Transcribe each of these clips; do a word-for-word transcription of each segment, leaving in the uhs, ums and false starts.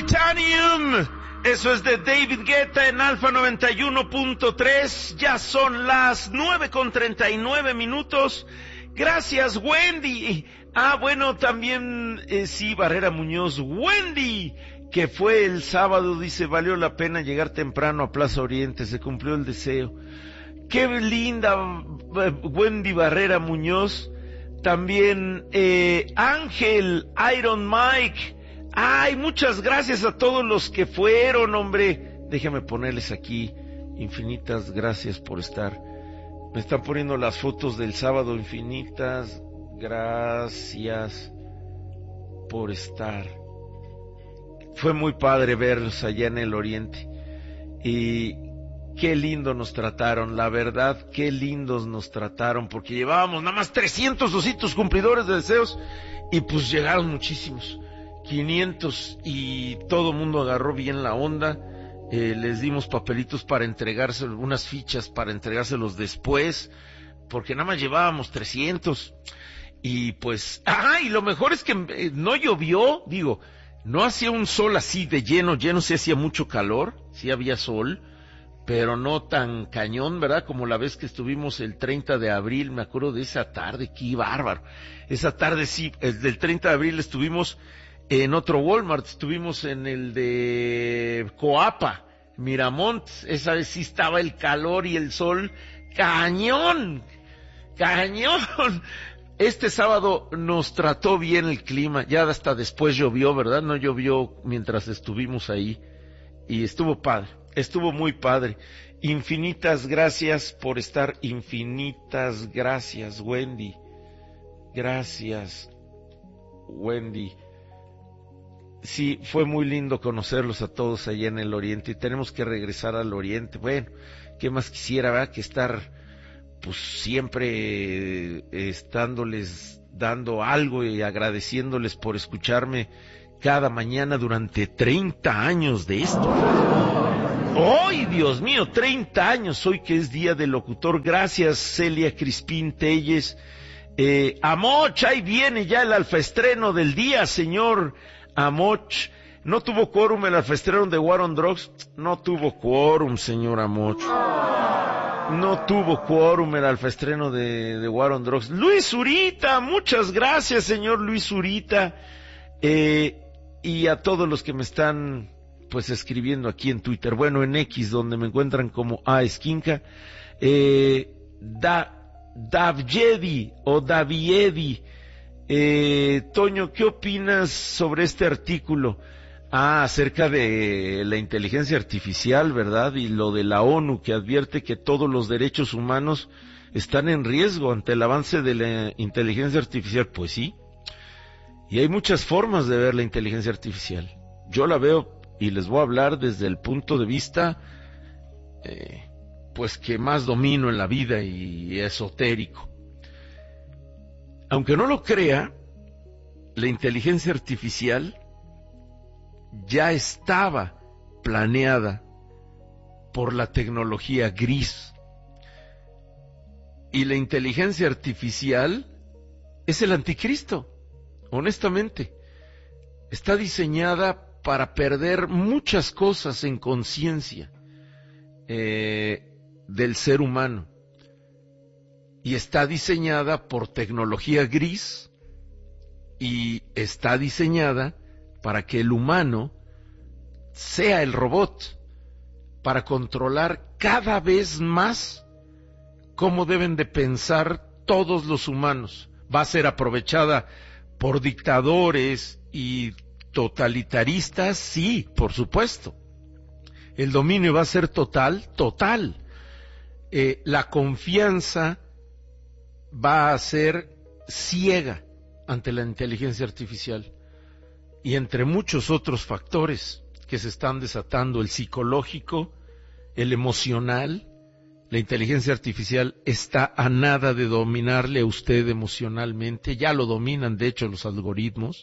Titanium. Eso es de David Guetta en Alfa noventa y uno punto tres. Ya son las nueve con treinta y nueve minutos. Gracias, Wendy. Ah, bueno, también, eh, sí, Barrera Muñoz. Wendy, que fue el sábado, dice, valió la pena llegar temprano a Plaza Oriente, se cumplió el deseo. Qué linda, Wendy Barrera Muñoz. También, eh, Ángel, Iron Mike. Ay, muchas gracias a todos los que fueron, hombre. Déjame ponerles aquí, infinitas gracias por estar. Me están poniendo las fotos del sábado, infinitas gracias por estar. Fue muy padre verlos allá en el Oriente. Y qué lindo nos trataron, la verdad, qué lindos nos trataron, porque llevábamos nada más trescientos ositos cumplidores de deseos, y pues llegaron muchísimos. quinientos, y todo el mundo agarró bien la onda. Eh, les dimos papelitos para entregárselos, unas fichas para entregárselos después, porque nada más llevábamos trescientos. Y pues, ah, y lo mejor es que eh, no llovió, digo, no hacía un sol así de lleno, lleno, sí hacía mucho calor, sí había sol, pero no tan cañón, ¿verdad? Como la vez que estuvimos el treinta de abril, me acuerdo de esa tarde, qué bárbaro. Esa tarde sí, el del treinta de abril estuvimos en otro Walmart, estuvimos en el de Coapa, Miramont. Esa vez sí estaba el calor y el sol cañón, cañón. Este sábado nos trató bien el clima, ya hasta después llovió, ¿verdad? No llovió mientras estuvimos ahí, y estuvo padre, estuvo muy padre. Infinitas gracias por estar, infinitas gracias, Wendy. Gracias, Wendy. Sí, fue muy lindo conocerlos a todos allá en el Oriente, y tenemos que regresar al Oriente. Bueno, ¿qué más quisiera, verdad? Que estar, pues, siempre eh, estándoles, dando algo y agradeciéndoles por escucharme cada mañana durante treinta años de esto. ¡Ay, Dios mío! treinta años, hoy que es Día del Locutor. Gracias, Celia Crispín Telles. Eh, Amoch, ahí viene ya el alfaestreno del día, señor Amoch. ¿No tuvo quórum el alfaestreno de War on Drugs? No tuvo quórum, señor Amoch. No tuvo quórum el alfaestreno de, de War on Drugs. Luis Zurita, muchas gracias, señor Luis Zurita. Eh, y a todos los que me están, pues, escribiendo aquí en Twitter. Bueno, en X, donde me encuentran como A Esquinca. Eh, da, Davjedi o Daviedi. Eh, Toño, ¿qué opinas sobre este artículo? Ah, acerca de la inteligencia artificial, ¿verdad? Y lo de la ONU, que advierte que todos los derechos humanos están en riesgo ante el avance de la inteligencia artificial. Pues sí, y hay muchas formas de ver la inteligencia artificial. Yo la veo, y les voy a hablar desde el punto de vista, eh, pues que más domino en la vida, y esotérico. Aunque no lo crea, la inteligencia artificial ya estaba planeada por la tecnología gris. Y la inteligencia artificial es el anticristo, honestamente. Está diseñada para perder muchas cosas en conciencia eh, del ser humano. Y está diseñada por tecnología gris, y está diseñada para que el humano sea el robot, para controlar cada vez más cómo deben de pensar todos los humanos. Va a ser aprovechada por dictadores y totalitaristas, sí, por supuesto. El dominio va a ser total, total. Eh, la confianza va a ser ciega ante la inteligencia artificial, y entre muchos otros factores que se están desatando, el psicológico, el emocional. La inteligencia artificial está a nada de dominarle a usted emocionalmente, ya lo dominan de hecho los algoritmos.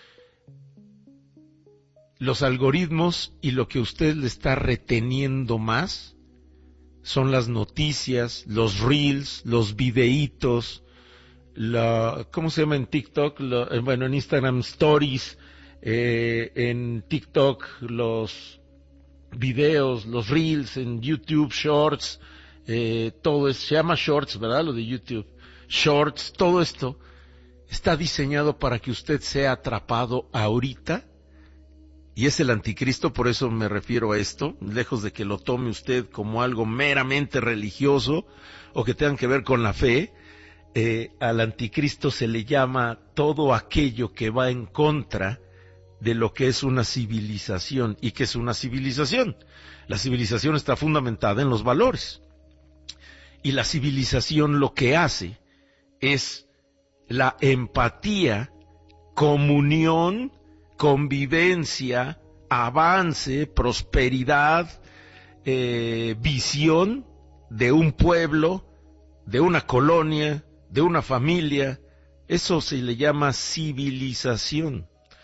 Los algoritmos, y lo que usted le está reteniendo más son las noticias, los reels, los videitos, la, ¿cómo se llama en TikTok? La, bueno, en Instagram Stories, eh, en TikTok, los videos, los reels, en YouTube, shorts, eh, todo es, se llama shorts, ¿verdad? Lo de YouTube, shorts, todo esto está diseñado para que usted sea atrapado ahorita, y es el anticristo, por eso me refiero a esto, lejos de que lo tome usted como algo meramente religioso o que tenga que ver con la fe. Eh, al anticristo se le llama todo aquello que va en contra de lo que es una civilización. ¿Y qué es una civilización? La civilización está fundamentada en los valores. Y la civilización lo que hace es la empatía, comunión, convivencia, avance, prosperidad, eh, visión de un pueblo, de una colonia, de una familia. Eso se le llama civilización.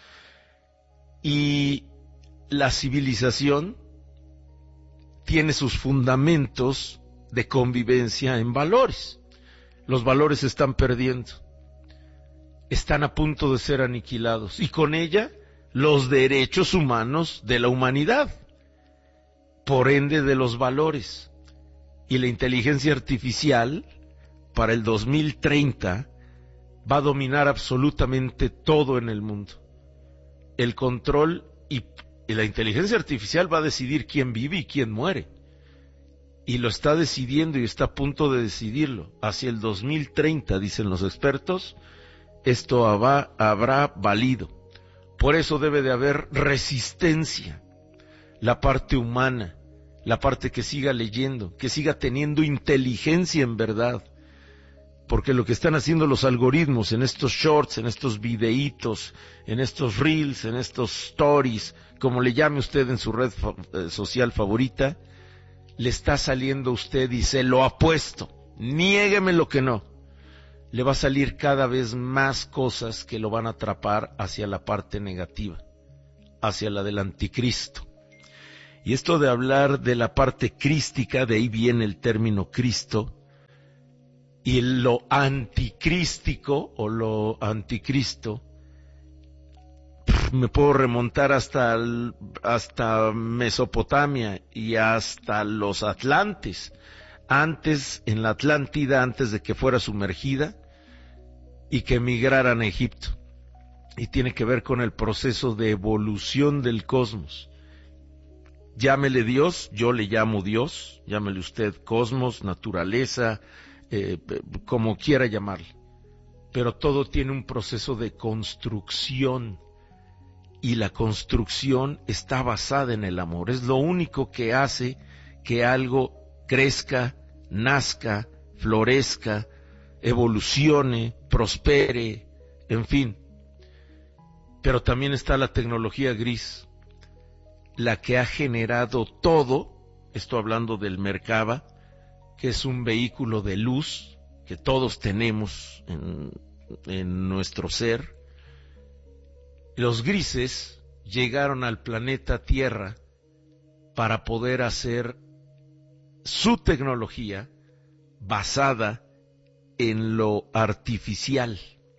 Y la civilización tiene sus fundamentos de convivencia en valores. Los valores se están perdiendo, están a punto de ser aniquilados, y con ella los derechos humanos de la humanidad, por ende de los valores. Y la inteligencia artificial para el dos mil treinta va a dominar absolutamente todo en el mundo. El control y, y la inteligencia artificial va a decidir quién vive y quién muere. Y lo está decidiendo y está a punto de decidirlo. Hacia el dos mil treinta, dicen los expertos, esto habrá, habrá valido. Por eso debe de haber resistencia, la parte humana, la parte que siga leyendo, que siga teniendo inteligencia en verdad. Porque lo que están haciendo los algoritmos en estos shorts, en estos videitos, en estos reels, en estos stories, como le llame usted en su red fa- social favorita, le está saliendo a usted, y se lo apuesto, niégueme lo que no, le va a salir cada vez más cosas que lo van a atrapar hacia la parte negativa, hacia la del anticristo. Y esto de hablar de la parte crística, de ahí viene el término Cristo, y lo anticrístico o lo anticristo, me puedo remontar hasta, el, hasta Mesopotamia y hasta los Atlantes. Antes, en la Atlántida, antes de que fuera sumergida y que emigraran a Egipto. Y tiene que ver con el proceso de evolución del cosmos. Llámele Dios, yo le llamo Dios, llámele usted cosmos, naturaleza, eh, como quiera llamarle. Pero todo tiene un proceso de construcción. Y la construcción está basada en el amor. Es lo único que hace que algo crezca, nazca, florezca, evolucione, prospere, en fin. Pero también está la tecnología gris, la que ha generado todo, estoy hablando del Merkaba, que es un vehículo de luz que todos tenemos en, en nuestro ser. Los grises llegaron al planeta Tierra para poder hacer su tecnología basada en lo artificial.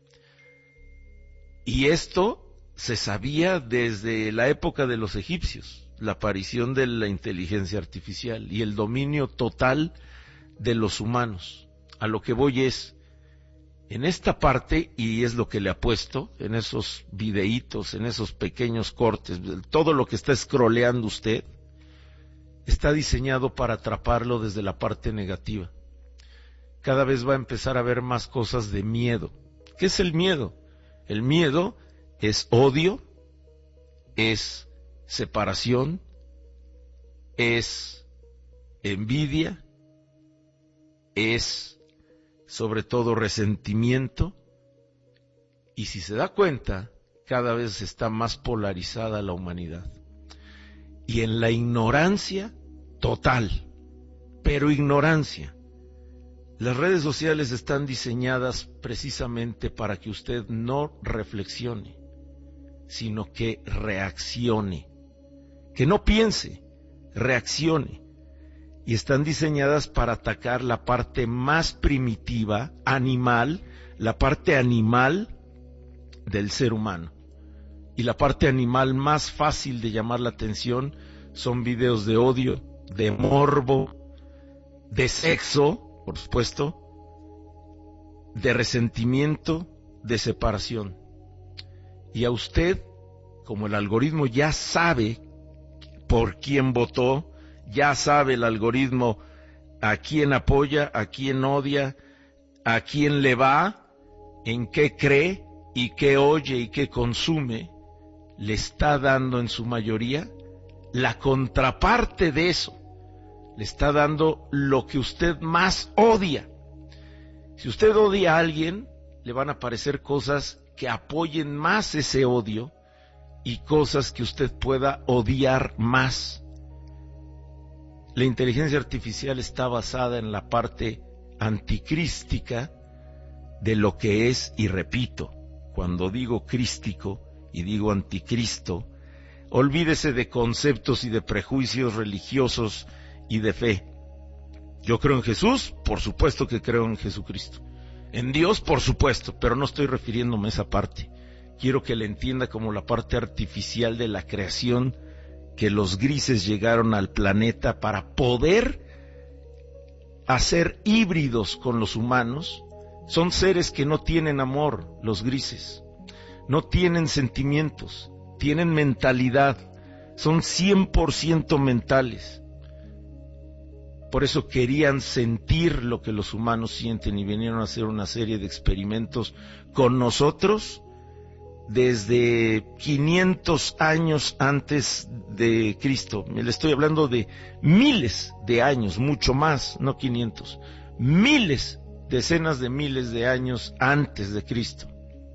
Y esto se sabía desde la época de los egipcios, la aparición de la inteligencia artificial y el dominio total de los humanos. A lo que voy es, en esta parte, y es lo que le apuesto, en esos videitos, en esos pequeños cortes, todo lo que está scrolleando usted, está diseñado para atraparlo desde la parte negativa. Cada vez va a empezar a ver más cosas de miedo. ¿Qué es el miedo? El miedo es odio, es separación, es envidia, es sobre todo resentimiento, y si se da cuenta, cada vez está más polarizada la humanidad. Y en la ignorancia total, pero ignorancia. Las redes sociales están diseñadas precisamente para que usted no reflexione, sino que reaccione, que no piense, reaccione. Y están diseñadas para atacar la parte más primitiva, animal, la parte animal del ser humano. Y la parte animal más fácil de llamar la atención son videos de odio, de morbo, de sexo, por supuesto, de resentimiento, de separación. Y a usted, como el algoritmo ya sabe por quién votó, ya sabe el algoritmo a quién apoya, a quién odia, a quién le va, en qué cree y qué oye y qué consume, le está dando en su mayoría la contraparte de eso. Le está dando lo que usted más odia. Si usted odia a alguien, le van a aparecer cosas que apoyen más ese odio y cosas que usted pueda odiar más. La inteligencia artificial está basada en la parte anticrística de lo que es, y repito, cuando digo crístico y digo anticristo, olvídese de conceptos y de prejuicios religiosos y de fe. Yo creo en Jesús, por supuesto que creo en Jesucristo. En Dios, por supuesto, pero no estoy refiriéndome a esa parte. Quiero que le entienda como la parte artificial de la creación, que los grises llegaron al planeta para poder hacer híbridos con los humanos. Son seres que no tienen amor, los grises. No tienen sentimientos, tienen mentalidad. Son cien por ciento mentales. Por eso querían sentir lo que los humanos sienten y vinieron a hacer una serie de experimentos con nosotros desde quinientos años antes de Cristo. Le estoy hablando de miles de años, mucho más, no quinientos, miles, decenas de miles de años antes de Cristo.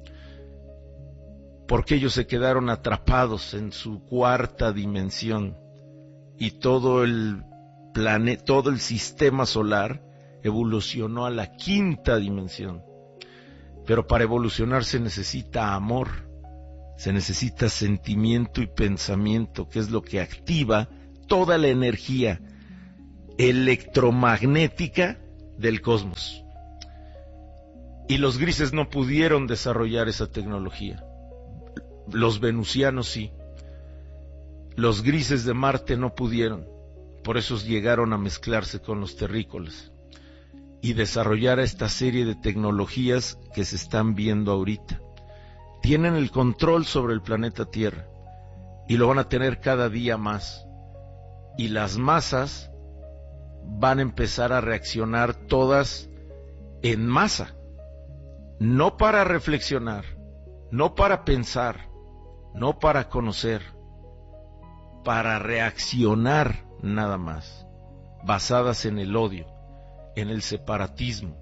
Porque ellos se quedaron atrapados en su cuarta dimensión y todo el planeta, todo el sistema solar evolucionó a la quinta dimensión. Pero para evolucionar se necesita amor, se necesita sentimiento y pensamiento, que es lo que activa toda la energía electromagnética del cosmos. Y los grises no pudieron desarrollar esa tecnología. Los venusianos sí. Los grises de Marte no pudieron. Por eso llegaron a mezclarse con los terrícolas y desarrollar esta serie de tecnologías que se están viendo ahorita. Tienen el control sobre el planeta Tierra y lo van a tener cada día más. Y las masas van a empezar a reaccionar todas en masa, no para reflexionar, no para pensar, no para conocer, para reaccionar nada más, basadas en el odio, en el separatismo,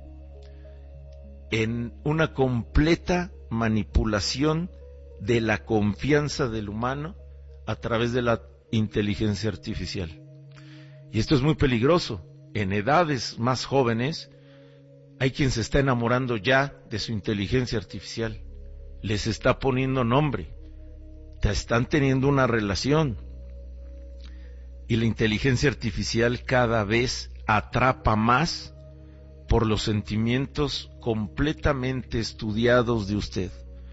en una completa manipulación de la confianza del humano a través de la inteligencia artificial. Y esto es muy peligroso. En edades más jóvenes hay quien se está enamorando ya de su inteligencia artificial, les está poniendo nombre, están teniendo una relación. Y la inteligencia artificial cada vez atrapa más por los sentimientos completamente estudiados de usted.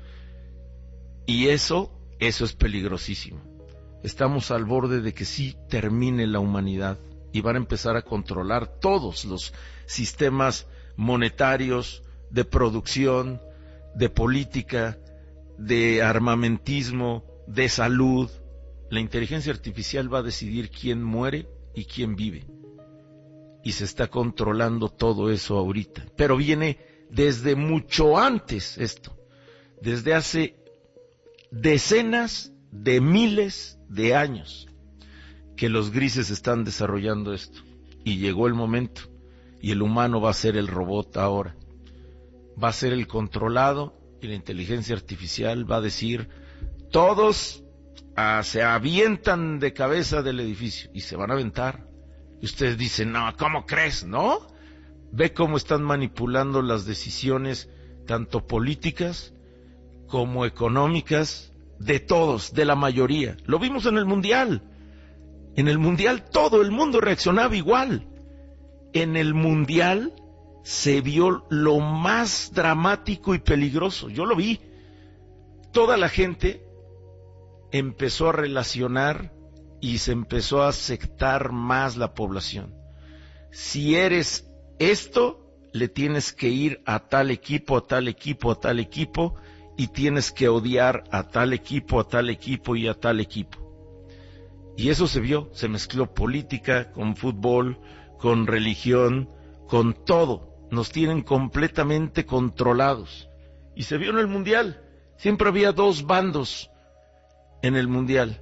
Y eso, eso es peligrosísimo. Estamos al borde de que sí termine la humanidad y van a empezar a controlar todos los sistemas monetarios, de producción, de política, de armamentismo, de salud. La inteligencia artificial va a decidir quién muere y quién vive. Y se está controlando todo eso ahorita. Pero viene desde mucho antes esto. Desde hace decenas de miles de años que los grises están desarrollando esto. Y llegó el momento. Y el humano va a ser el robot ahora. Va a ser el controlado y la inteligencia artificial va a decir, todos Ah, se avientan de cabeza del edificio y se van a aventar. Y ustedes dicen, no, ¿cómo crees? ¿No? Ve cómo están manipulando las decisiones, tanto políticas como económicas, de todos, de la mayoría. Lo vimos en el Mundial. En el Mundial todo el mundo reaccionaba igual. En el Mundial se vio lo más dramático y peligroso. Yo lo vi. Toda la gente empezó a relacionar y se empezó a sectar más la población. Si eres esto, le tienes que ir a tal equipo, a tal equipo, a tal equipo, y tienes que odiar a tal equipo, a tal equipo y a tal equipo. Y eso se vio, se mezcló política con fútbol, con religión, con todo. Nos tienen completamente controlados. Y se vio en el Mundial. Siempre había dos bandos en el Mundial.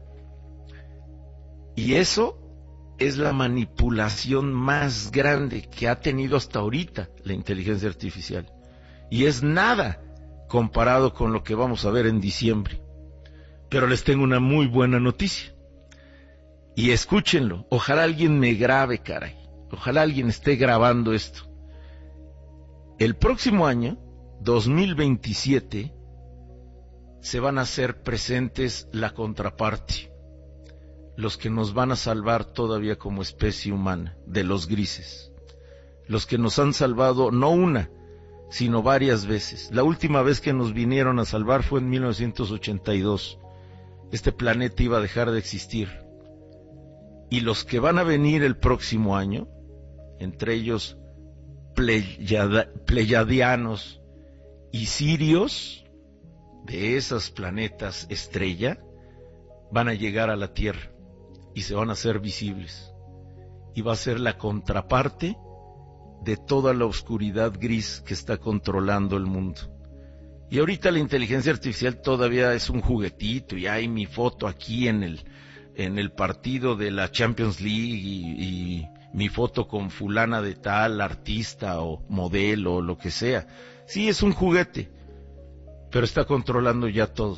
Y eso es la manipulación más grande que ha tenido hasta ahorita la inteligencia artificial. Y es nada comparado con lo que vamos a ver en diciembre. Pero les tengo una muy buena noticia. Y escúchenlo. Ojalá alguien me grabe, caray. Ojalá alguien esté grabando esto. El próximo año, dos mil veintisiete, se van a hacer presentes la contraparte. Los que nos van a salvar todavía como especie humana, de los grises. Los que nos han salvado no una, sino varias veces. La última vez que nos vinieron a salvar fue en mil novecientos ochenta y dos. Este planeta iba a dejar de existir. Y los que van a venir el próximo año, entre ellos pleyada, pleyadianos y sirios, de esos planetas estrella, van a llegar a la Tierra y se van a hacer visibles. Y va a ser la contraparte de toda la oscuridad gris que está controlando el mundo. Y ahorita la inteligencia artificial todavía es un juguetito, y hay mi foto aquí en el, en el partido de la Champions League, y, y mi foto con fulana de tal, artista o modelo o lo que sea. Sí, es un juguete, pero está controlando ya todo.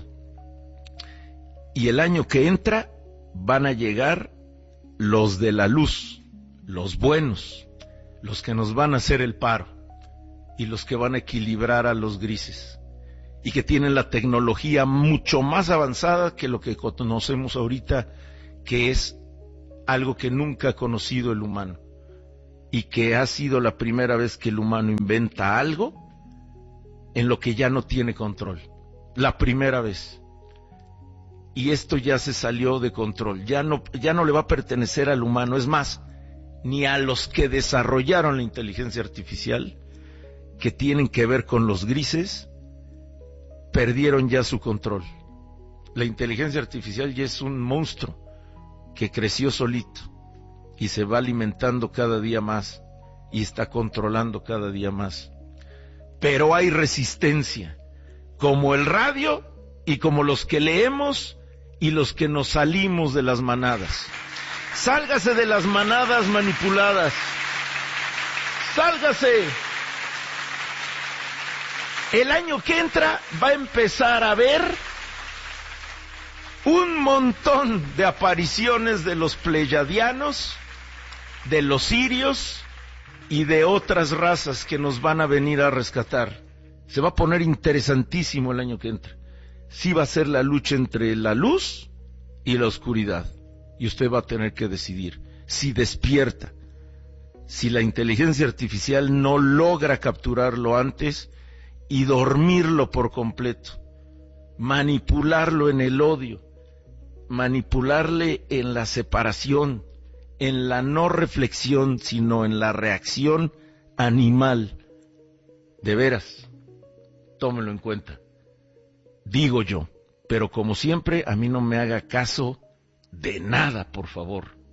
Y el año que entra van a llegar los de la luz, los buenos, los que nos van a hacer el paro y los que van a equilibrar a los grises y que tienen la tecnología mucho más avanzada que lo que conocemos ahorita, que es algo que nunca ha conocido el humano y que ha sido la primera vez que el humano inventa algo en lo que ya no tiene control. La primera vez. Y esto ya se salió de control, ya no, ya no le va a pertenecer al humano, es más, ni a los que desarrollaron la inteligencia artificial, que tienen que ver con los grises, perdieron ya su control. La inteligencia artificial ya es un monstruo que creció solito y se va alimentando cada día más y está controlando cada día más. Pero hay resistencia, como el radio y como los que leemos y los que nos salimos de las manadas. Sálgase de las manadas manipuladas. Sálgase. El año que entra va a empezar a ver un montón de apariciones de los pleyadianos, de los sirios y de otras razas que nos van a venir a rescatar. Se va a poner interesantísimo el año que entra. Sí va a ser la lucha entre la luz y la oscuridad. Y usted va a tener que decidir si despierta. Si la inteligencia artificial no logra capturarlo antes y dormirlo por completo. Manipularlo en el odio. Manipularle en la separación. En la no reflexión, sino en la reacción animal. De veras, tómelo en cuenta. Digo yo, pero como siempre, a mí no me haga caso de nada, por favor.